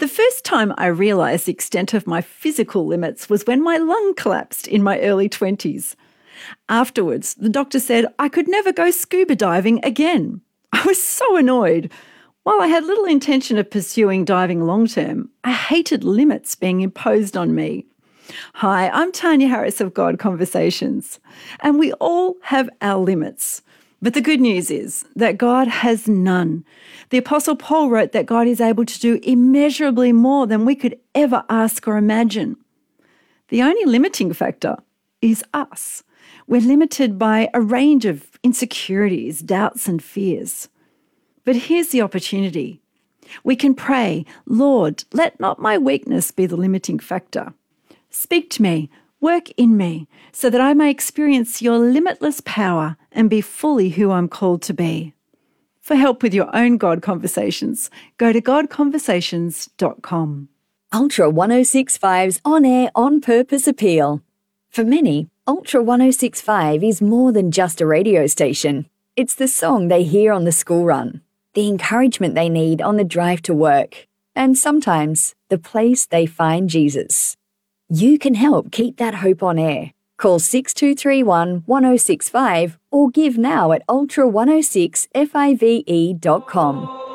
The first time I realised the extent of my physical limits was when my lung collapsed in my early 20s. Afterwards, the doctor said I could never go scuba diving again. I was so annoyed. While I had little intention of pursuing diving long-term, I hated limits being imposed on me. Hi, I'm Tanya Harris of God Conversations, and we all have our limits. But the good news is that God has none. The Apostle Paul wrote that God is able to do immeasurably more than we could ever ask or imagine. The only limiting factor is us. We're limited by a range of insecurities, doubts, and fears. But here's the opportunity. We can pray, Lord, let not my weakness be the limiting factor. Speak to me, work in me, so that I may experience your limitless power and be fully who I'm called to be. For help with your own God Conversations, go to godconversations.com. Ultra 1065's on-air, on-purpose appeal. For many, Ultra 1065 is more than just a radio station. It's the song they hear on the school run, the encouragement they need on the drive to work, and sometimes the place they find Jesus. You can help keep that hope on air. Call 6231 1065 or give now at ultra106five.com.